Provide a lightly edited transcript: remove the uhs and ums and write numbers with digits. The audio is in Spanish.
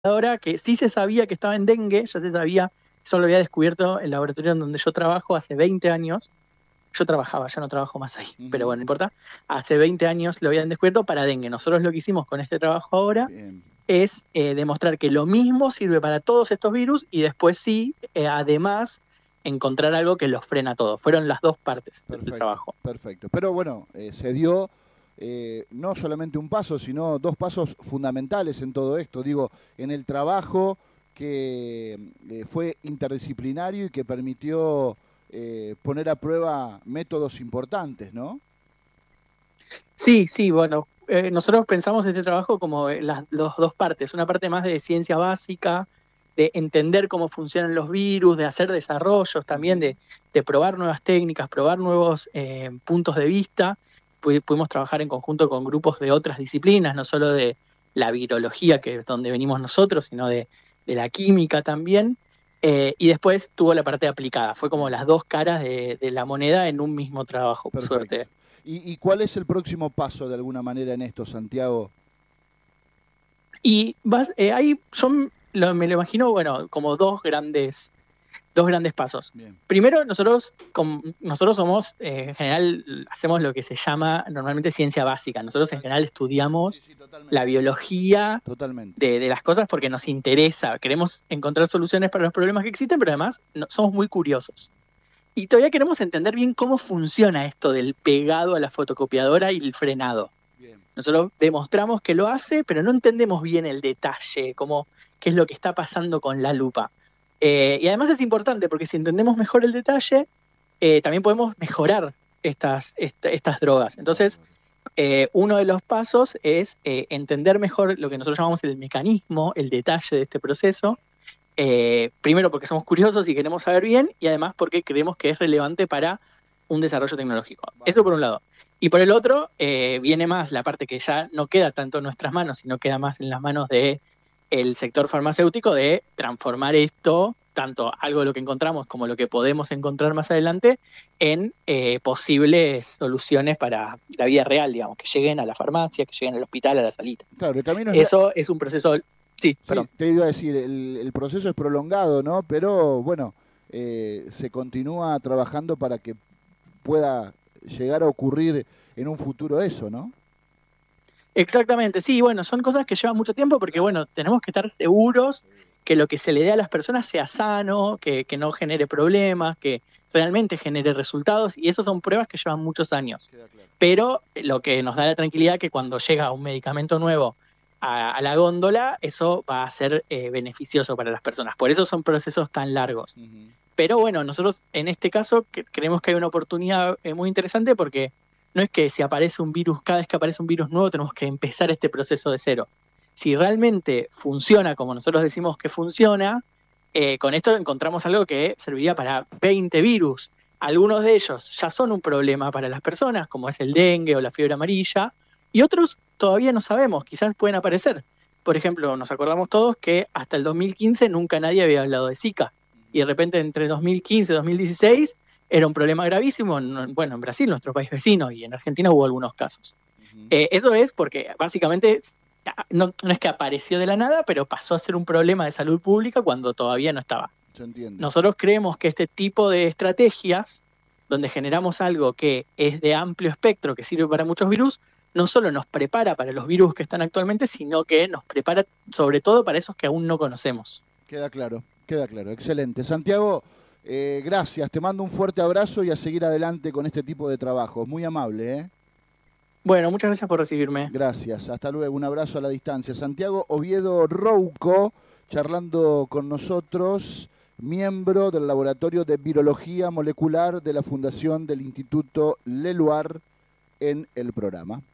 investigadora que sí se sabía que estaba en dengue, ya se sabía, eso lo había descubierto el laboratorio en donde yo trabajo hace 20 años. Yo trabajaba, ya no trabajo más ahí, pero bueno, no importa. Hace 20 años lo habían descubierto para dengue. Nosotros lo que hicimos con este trabajo ahora Bien, es demostrar que lo mismo sirve para todos estos virus y después sí, además, encontrar algo que los frena a todos. Fueron las dos partes del perfecto, trabajo. perfecto. Pero bueno, se dio no solamente un paso, sino dos pasos fundamentales en todo esto. Digo, en el trabajo que fue interdisciplinario y que permitió poner a prueba métodos importantes, ¿no? Sí, sí, bueno, nosotros pensamos este trabajo como las dos partes, una parte más de ciencia básica, de entender cómo funcionan los virus, de hacer desarrollos también, Ujú. de probar nuevas técnicas, probar nuevos puntos de vista. Pudimos trabajar en conjunto con grupos de otras disciplinas, no solo de la virología, que es donde venimos nosotros, sino de la química también. Y después tuvo la parte aplicada, fue como Bien, las dos caras de la moneda en un mismo trabajo, por perfecto. suerte. Y cuál es el próximo paso de alguna manera en esto, Santiago? Y ahí yo me lo imagino, bueno, como dos grandes pasos. Bien. Primero, nosotros somos, en general, hacemos lo que se llama normalmente ciencia básica. Nosotros en general Sí, estudiamos sí, la totalmente. biología Totalmente. de las cosas porque nos interesa, queremos encontrar soluciones para los problemas que existen, pero además somos muy curiosos. Y todavía queremos entender bien cómo funciona esto del pegado a la fotocopiadora y el frenado. Bien. Nosotros demostramos que lo hace, pero no entendemos bien el detalle, qué es lo que está pasando con la lupa. Y además es importante porque si entendemos mejor el detalle, también podemos mejorar estas drogas. Entonces, Bárbaro. uno de los pasos es entender mejor lo que nosotros llamamos el mecanismo, el detalle de este proceso. Primero porque somos curiosos y queremos saber bien, y además porque creemos que es relevante para un desarrollo tecnológico. Eso por Bárbaro. un lado. Y por el otro, viene más la parte que ya no queda tanto en nuestras manos, sino queda más en las manos del sector farmacéutico de transformar esto, tanto algo de lo que encontramos como lo que podemos encontrar más adelante, en posibles soluciones para la vida real, digamos, que lleguen a la farmacia, que lleguen al hospital, a la salita. Claro, el camino es... Eso es un proceso, sí, Sí, perdón. te iba a decir, el proceso es prolongado, ¿no? Pero bueno, se continúa trabajando para que pueda llegar a ocurrir en un futuro eso, ¿no? Exactamente, sí, bueno, son cosas que llevan mucho tiempo porque, bueno, tenemos que estar seguros que lo que se le dé a las personas sea sano, que no genere problemas, que realmente genere resultados, y eso son pruebas que llevan muchos años. Queda claro. Pero lo que nos da la tranquilidad que cuando llega un medicamento nuevo a la góndola, eso va a ser beneficioso para las personas. Por eso son procesos tan largos. Ujú. Pero bueno, nosotros en este caso creemos que hay una oportunidad muy interesante porque no es que si aparece un virus, cada vez que aparece un virus nuevo tenemos que empezar este proceso de cero. Si realmente funciona como nosotros decimos que funciona, con esto encontramos algo que serviría para 20 virus. Algunos de ellos ya son un problema para las personas, como es el dengue o la fiebre amarilla, y otros todavía no sabemos, quizás pueden aparecer. Por ejemplo, nos acordamos todos que hasta el 2015 nunca nadie había hablado de Zika y de repente entre 2015 y 2016 era un problema gravísimo, bueno, en Brasil, nuestro país vecino, y en Argentina hubo algunos casos. Ujú. Eso es porque básicamente no es que apareció de la nada, pero pasó a ser un problema de salud pública cuando todavía no estaba. Se entiende. Nosotros creemos que este tipo de estrategias, donde generamos algo que es de amplio espectro, que sirve para muchos virus, no solo nos prepara para los virus que están actualmente, sino que nos prepara sobre todo para esos que aún no conocemos. Queda claro, queda claro. Excelente. Santiago, gracias. Te mando un fuerte abrazo y a seguir adelante con este tipo de trabajos. Muy amable, ¿eh? Bueno, muchas gracias por recibirme. Gracias. Hasta luego. Un abrazo a la distancia. Santiago Oviedo Rouco, charlando con nosotros, miembro del Laboratorio de Virología Molecular de la Fundación del Instituto Leluar en el programa.